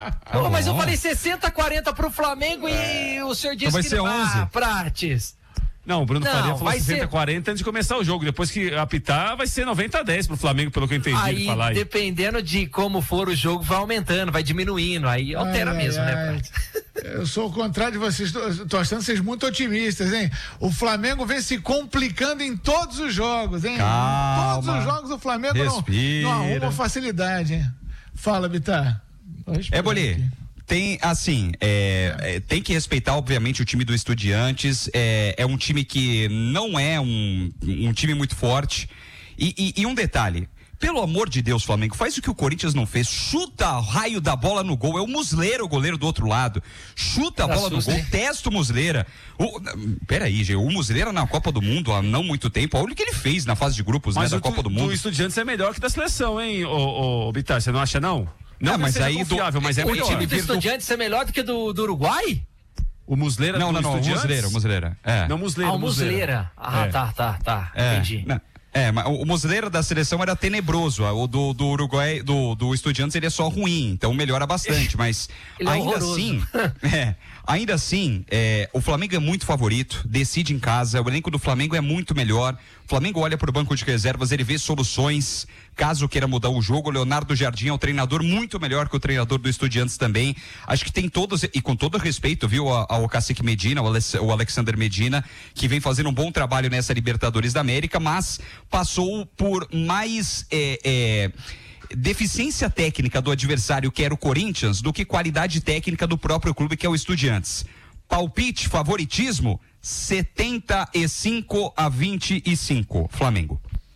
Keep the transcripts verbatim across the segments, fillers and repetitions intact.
Pô, mas eu falei sessenta a quarenta pro Flamengo é. e o senhor disse então vai que ser não. onze. Ah, Prates. Não, o Bruno Não, Faria falou vai sessenta a ser- quarenta antes de começar o jogo. Depois que apitar, vai ser noventa a dez pro Flamengo, pelo que eu entendi ele Aí, falar aí. dependendo de como for o jogo, vai aumentando, vai diminuindo. Aí altera Ai, mesmo, ai, né, ai. Prates? Eu sou o contrário de vocês, tô, tô achando vocês muito otimistas, hein? O Flamengo vem se complicando em todos os jogos, hein? Calma. Todos os jogos o Flamengo não, Respira. não arruma facilidade, hein? Fala, Bitar. É, Bolê. Tem, assim, é, é, tem que respeitar, obviamente, o time do Estudiantes. É, é um time que não é um, um time muito forte. E, e, e um detalhe. Pelo amor de Deus, Flamengo, faz o que o Corinthians não fez. Chuta o raio da bola no gol. É o Muslera, o goleiro do outro lado. Chuta a bola no gol, testa o Muslera. O, peraí, Gê, o Muslera na Copa do Mundo há não muito tempo, olha o que ele fez na fase de grupos, né, da o Copa do tu- Mundo. do Estudiantes é melhor que da seleção, hein, ô, ô, ô Bitar, você não acha não? Não, Ah, mas mas seja aí do- confiável, mas é O melhor. time do Estudiantes é melhor do que do, do Uruguai? O Muslera Não, do não, não, o Estudiantes? Muslera, o Muslera. É. Não, Muslera, Ah, o Muslera. Ah, É. tá, tá, tá. É, Entendi. não, é, mas o, o Muslera da seleção era tenebroso, o do, do Uruguai, do, do Estudiantes ele é só ruim, então melhora bastante, mas Ele é ainda horroroso. assim, é, ainda assim, é, o Flamengo é muito favorito, decide em casa, o elenco do Flamengo é muito melhor, o Flamengo olha para o banco de reservas, ele vê soluções, caso queira mudar o jogo. O Leonardo Jardim é um treinador muito melhor que o treinador do Estudiantes também, acho que tem todos, e com todo respeito, viu, ao, ao Cacique Medina, o, Alex, o Alexander Medina, que vem fazendo um bom trabalho nessa Libertadores da América, mas passou por mais é, é, deficiência técnica do adversário, que era o Corinthians, do que qualidade técnica do próprio clube, que é o Estudiantes. Palpite, favoritismo, setenta e cinco a vinte e cinco, Flamengo.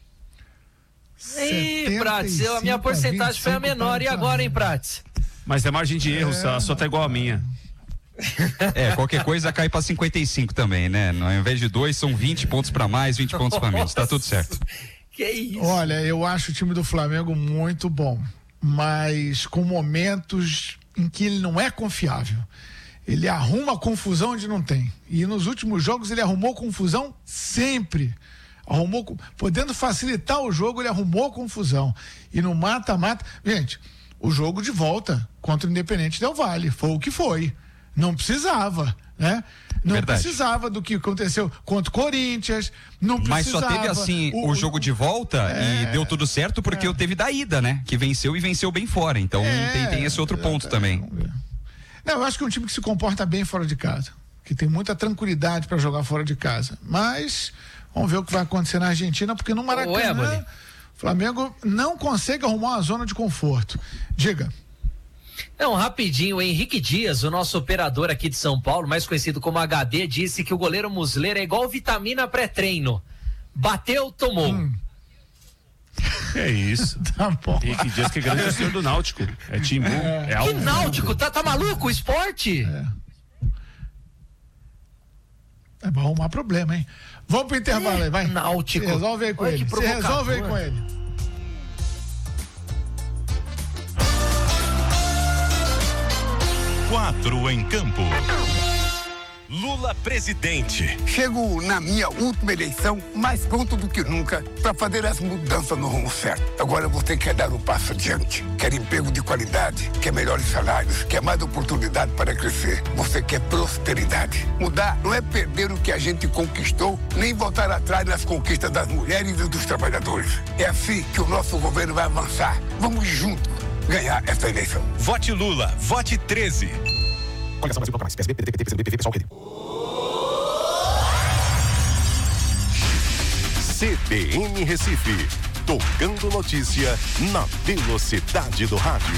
Ih, Prates, eu- a minha porcentagem foi a menor. E agora, hein, Prates? Mas é margem de erro, a sua tá igual a minha. É, qualquer coisa cai pra cinquenta e cinco também, né? Ao invés de dois, são vinte pontos pra mais, vinte pontos pra menos, tá tudo certo. Que isso? Olha, eu acho o time do Flamengo muito bom, mas com momentos em que ele não é confiável. Ele arruma confusão onde não tem. E nos últimos jogos ele arrumou confusão sempre. Arrumou, podendo facilitar o jogo, ele arrumou confusão. E no mata-mata, gente, o jogo de volta contra o Independente Del Valle foi o que foi. Não precisava, né? Não Verdade. precisava do que aconteceu contra o Corinthians, não Mas precisava. só teve assim o, o jogo de volta É, e deu tudo certo porque é. eu teve da ida, né? Que venceu e venceu bem fora. Então É, tem, tem esse outro ponto é, também. vamos ver. Não, eu acho que é um time que se comporta bem fora de casa, que tem muita tranquilidade para jogar fora de casa. Mas vamos ver o que vai acontecer na Argentina, porque no Ô, Maracanã Éboli. o Flamengo não consegue arrumar uma zona de conforto. Diga. Não, rapidinho, o Henrique Dias, o nosso operador aqui de São Paulo, mais conhecido como H D, disse que o goleiro Muslera é igual vitamina pré-treino. Bateu, tomou. Hum. É isso. Tá bom. Henrique Dias, que é grande torcedor do Náutico. É Timbu, é, Que algo. Náutico, tá, tá maluco? O esporte? É bom arrumar problema, hein? Vamos pro intervalo aí, vai. Náutico. Se resolve aí com Olha ele. que Se resolve aí provocador. com ele. Quatro em campo. Lula presidente. Chego na minha última eleição mais pronto do que nunca para fazer as mudanças no rumo certo. Agora você quer dar um passo adiante, quer emprego de qualidade, quer melhores salários, quer mais oportunidade para crescer. Você quer prosperidade. Mudar não é perder o que a gente conquistou, nem voltar atrás nas conquistas das mulheres e dos trabalhadores. É assim que o nosso governo vai avançar. Vamos juntos ganhar essa eleição. Vote Lula, vote treze. Coligação Brasil Bloco Mais, P S B, P D T, P T, P C B, P V, Pessoal, P D. C B N Recife, tocando notícia na velocidade do rádio.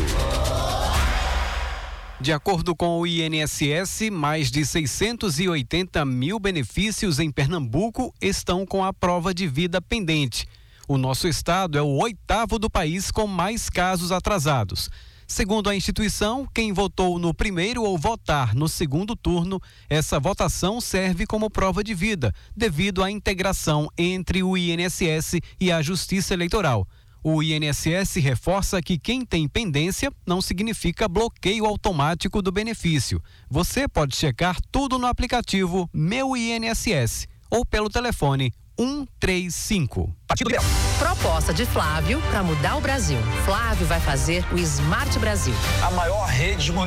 De acordo com o I N S S, mais de seiscentos e oitenta mil benefícios em Pernambuco estão com a prova de vida pendente. O nosso estado é o oitavo do país com mais casos atrasados. Segundo a instituição, quem votou no primeiro ou votar no segundo turno, essa votação serve como prova de vida, devido à integração entre o I N S S e a Justiça Eleitoral. O I N S S reforça que quem tem pendência não significa bloqueio automático do benefício. Você pode checar tudo no aplicativo Meu I N S S ou pelo telefone um três cinco. Partido Liberal. Proposta de Flávio para mudar o Brasil. Flávio vai fazer o Smart Brasil. A maior rede de